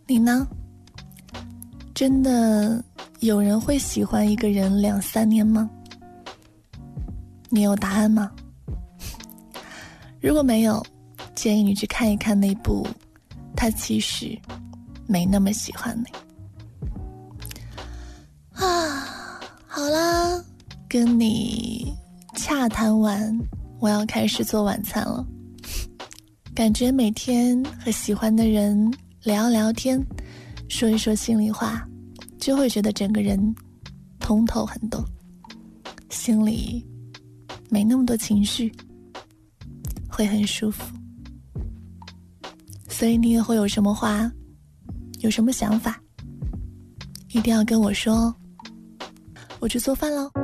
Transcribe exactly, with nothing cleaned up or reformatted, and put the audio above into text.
你呢？真的有人会喜欢一个人两三年吗？你有答案吗？如果没有，建议你去看一看那部他其实没那么喜欢你啊。好啦，跟你洽谈完，我要开始做晚餐了。感觉每天和喜欢的人聊聊天，说一说心里话，就会觉得整个人通透很多，心里没那么多情绪，会很舒服。所以你也会有什么话，有什么想法，一定要跟我说哦。我去做饭咯。